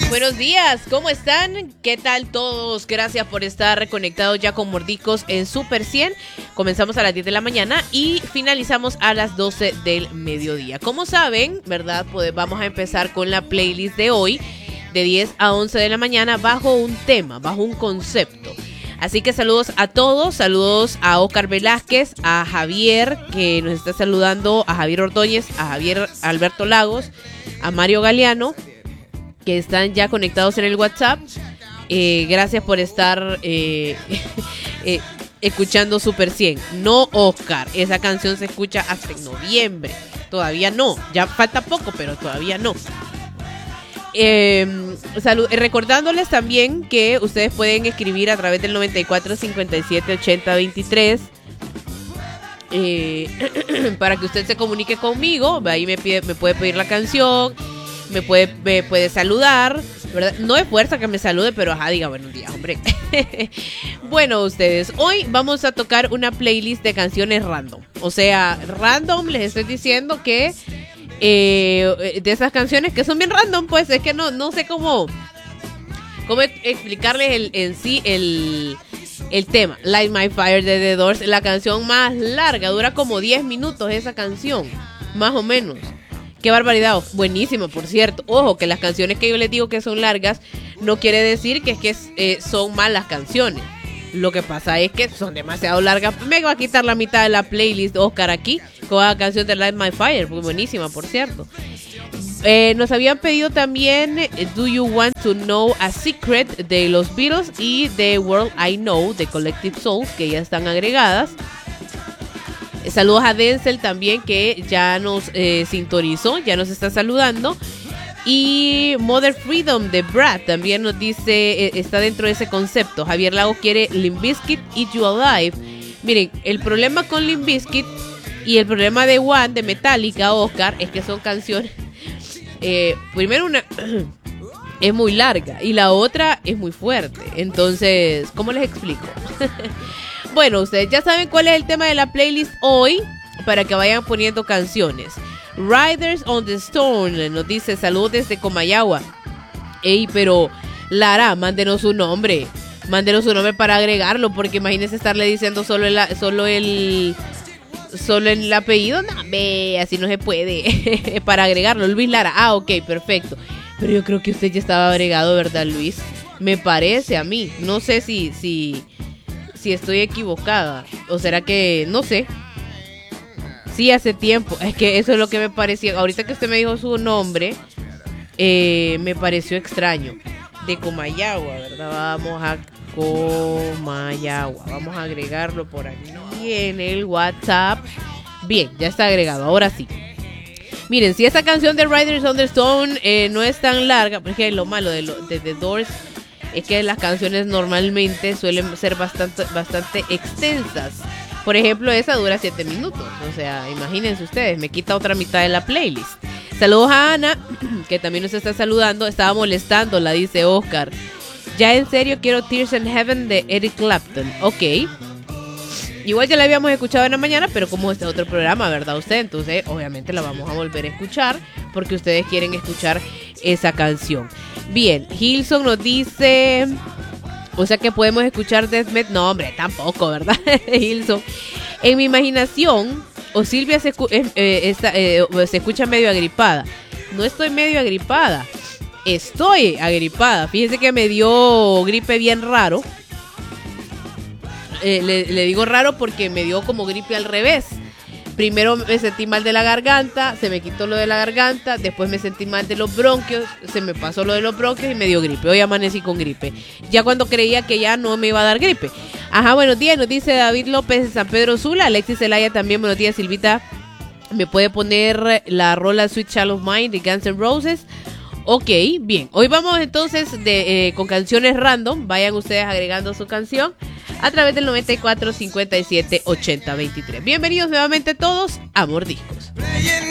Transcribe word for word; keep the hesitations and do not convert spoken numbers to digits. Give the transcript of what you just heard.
Buenos días, ¿cómo están? ¿Qué tal todos? Gracias por estar conectados ya con Mordiscos en Super cien. Comenzamos a las diez de la mañana y finalizamos a las doce del mediodía. Como saben, ¿verdad? Pues vamos a empezar con la playlist de hoy de diez a once de la mañana bajo un tema, bajo un concepto. Así que saludos a todos, saludos a Oscar Velázquez, a Javier, que nos está saludando, a Javier Ordóñez, a Javier Alberto Lagos, a Mario Galeano, que están ya conectados en el WhatsApp. Eh, gracias por estar eh, eh, escuchando Super cien. No, Oscar, esa canción se escucha hasta en noviembre. Todavía no, ya falta poco, pero todavía no. Eh, salud, recordándoles también que ustedes pueden escribir a través del noventa y cuatro cincuenta y siete ochenta veintitrés eh, para que usted se comunique conmigo. Ahí me, pide, me puede pedir la canción, me puede, me puede saludar, ¿verdad? No es fuerza que me salude, pero ajá, diga buenos días, hombre. Bueno, ustedes, hoy vamos a tocar una playlist de canciones random. O sea, random, les estoy diciendo que Eh, de esas canciones que son bien random, pues es que no, no sé cómo cómo explicarles el, en sí el, el tema. Light My Fire de The Doors, la canción más larga, dura como diez minutos esa canción, más o menos. Qué barbaridad, buenísima, por cierto. Ojo, que las canciones que yo les digo que son largas no quiere decir que es que eh, son malas canciones. Lo que pasa es que son demasiado largas. Me va a quitar la mitad de la playlist, Oscar, aquí con la canción de Light My Fire, muy buenísima, por cierto. Eh, nos habían pedido también Do You Want to Know a Secret de los Beatles y The World I Know de Collective Souls, que ya están agregadas. Eh, saludos a Denzel también, que ya nos eh, sintonizó, ya nos está saludando. Y Mother Freedom de Brad también nos dice, eh, está dentro de ese concepto. Javier Lago quiere Limp Bizkit, Eat You Alive. Miren, el problema con Limp Bizkit y el problema de One de Metallica, Oscar, es que son canciones, eh, primero una es muy larga y la otra es muy fuerte. Entonces, ¿cómo les explico? Bueno, ustedes ya saben cuál es el tema de la playlist hoy, para que vayan poniendo canciones. Riders on the Storm nos dice, saludos desde Comayagua. Ey, pero Lara, mándenos su nombre. Mándenos su nombre para agregarlo, porque imagínense estarle diciendo solo el, solo el, solo el apellido. No, ve, así no se puede. Para agregarlo, Luis Lara. Ah, ok, perfecto. Pero yo creo que usted ya estaba agregado, ¿verdad, Luis? Me parece a mí. No sé si, si, si estoy equivocada. O será que, no sé. Sí, hace tiempo. Es que eso es lo que me parecía. Ahorita que usted me dijo su nombre, eh, me pareció extraño. De Comayagua, ¿verdad? Vamos a Comayagua. Vamos a agregarlo por aquí en el WhatsApp. Bien, ya está agregado. Ahora sí. Miren, si esta canción de Riders on the Stone eh, no es tan larga, porque lo malo de, lo, de The Doors es que las canciones normalmente suelen ser bastante, bastante extensas. Por ejemplo, esa dura siete minutos. O sea, imagínense ustedes, me quita otra mitad de la playlist. Saludos a Ana, que también nos está saludando. Estaba molestando, la dice Oscar. Ya en serio quiero Tears in Heaven de Eric Clapton. Ok. Igual ya la habíamos escuchado en la mañana, pero como este es otro programa, ¿verdad usted? Entonces, obviamente la vamos a volver a escuchar, porque ustedes quieren escuchar esa canción. Bien, Hilson nos dice... O sea que podemos escuchar Death Metal. No, hombre, tampoco, ¿verdad? Hilson. En mi imaginación, o Silvia se, eh, eh, está, eh, se escucha medio agripada. No estoy medio agripada. Estoy agripada. Fíjese que me dio gripe bien raro. Eh, le, le digo raro porque me dio como gripe al revés. Primero me sentí mal de la garganta, se me quitó lo de la garganta, después me sentí mal de los bronquios, se me pasó lo de los bronquios y me dio gripe. Hoy amanecí con gripe. Ya cuando creía que ya no me iba a dar gripe. Ajá, buenos días, nos dice David López de San Pedro Sula. Alexis Zelaya también, buenos días, Silvita. ¿Me puede poner la rola Sweet Child of Mine de Guns N' Roses? Ok, bien. Hoy vamos entonces de, eh, con canciones random. Vayan ustedes agregando su canción a través del noventa y cuatro cincuenta y siete ochenta veintitrés. Bienvenidos nuevamente todos a Mordiscos.